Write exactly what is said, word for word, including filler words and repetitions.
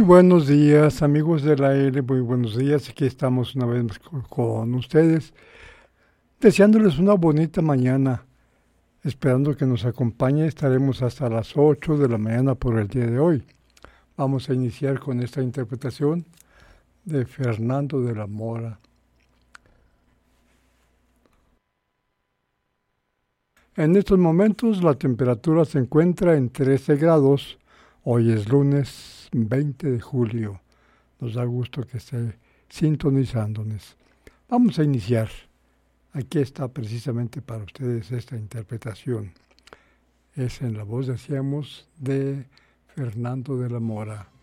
buenos días, amigos del aire, muy buenos días. Aquí estamos una vez más con ustedes, deseándoles una bonita mañana, esperando que nos acompañe. Estaremos hasta las ocho de la mañana por el día de hoy. Vamos a iniciar con esta interpretación de Fernando de la Mora. En estos momentos la temperatura se encuentra en trece grados. Hoy es lunes veinte de julio. Nos da gusto que esté sintonizándonos. Vamos a iniciar. Aquí está precisamente para ustedes esta interpretación. Es en la voz, decíamos, de Fernando de la Mora.